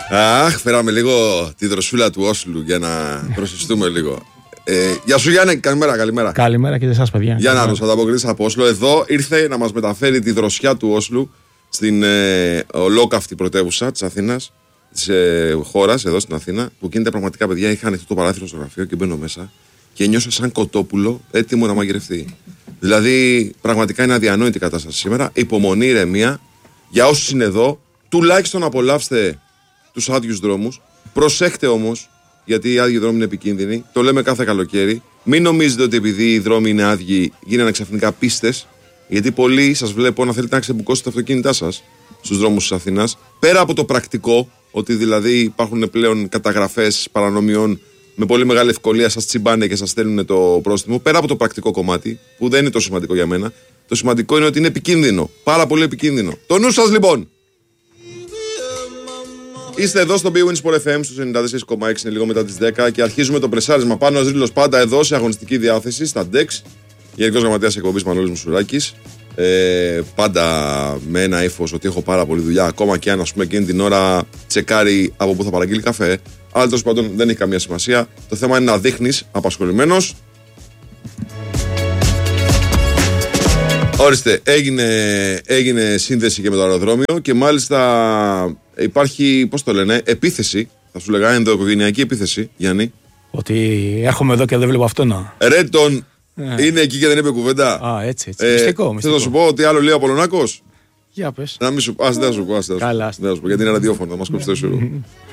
Αχ, φέραμε λίγο τη δροσούλα του Όσλου για να προσυστούμε λίγο. Γεια σου Γιάννη, καλημέρα. Καλημέρα και σε εσάς, παιδιά. Γιάννα, nos ανταποκρίσεις από Όσλο. Εδώ ήρθε να μας μεταφέρει τη δροσιά του Όσλου στην ολόκαυτη πρωτεύουσα της Αθήνας, της χώρας, εδώ στην Αθήνα, που κινείται πραγματικά, παιδιά. Είχα ανοιχτό το παράθυρο στο γραφείο και μπαίνω μέσα και νιώσα σαν κοτόπουλο έτοιμο να μαγειρευτεί. Δηλαδή, πραγματικά είναι αδιανόητη η κατάσταση σήμερα. Υπομονή, ηρεμία. Για όσους είναι εδώ, τουλάχιστον απολαύστε τους άδειους δρόμους. Προσέχτε όμως, γιατί οι άδειοι δρόμοι είναι επικίνδυνοι. Το λέμε κάθε καλοκαίρι. Μην νομίζετε ότι επειδή οι δρόμοι είναι άδειοι γίνανε ξαφνικά πίστες. Γιατί πολλοί σας βλέπω να θέλετε να ξεμπουκώσετε τα αυτοκίνητά σας στους δρόμους της Αθήνας. Πέρα από το πρακτικό, ότι δηλαδή υπάρχουν πλέον καταγραφές παρανομιών με πολύ μεγάλη ευκολία, σας τσιμπάνε και σας στέλνουν το πρόστιμο. Πέρα από το πρακτικό κομμάτι, που δεν είναι το σημαντικό για μένα, το σημαντικό είναι ότι είναι επικίνδυνο. Πάρα πολύ επικίνδυνο. Το νου σας λοιπόν! Είστε εδώ στο BWIN Sport FM στους 94,6, είναι λίγο μετά τις 10 και αρχίζουμε το πρεσάρισμα. Πάνω Ρήλος πάντα εδώ σε αγωνιστική διάθεση στα DEX. Γενικός Γραμματέας εκπομπής Μανώλης Μουσουράκης. Πάντα με ένα ύφος ότι έχω πάρα πολλή δουλειά. Ακόμα και αν ας πούμε εκείνη την ώρα τσεκάρει από που θα παραγγείλει καφέ. Αλλά τέλος πάντων δεν έχει καμία σημασία. Το θέμα είναι να δείχνεις απασχολημένος. Ορίστε, έγινε σύνδεση και με το αεροδρόμιο και μάλιστα υπάρχει, πώς το λένε, επίθεση. Θα σου λέγα ενδοοικογενειακή επίθεση, Γιάννη. Ότι έρχομαι εδώ και δεν βλέπω αυτό να. Ρε τον, είναι εκεί και δεν είπε κουβέντα. Α, έτσι. Μυστικό. Θέλω να σου πω ότι άλλο λέει ο Απολωνάκος. Για πες. Να μην σου πω, δεν θα σου πω. Καλά. Γιατί είναι ραδιόφωνο, θα μας κόψει το ισούρο.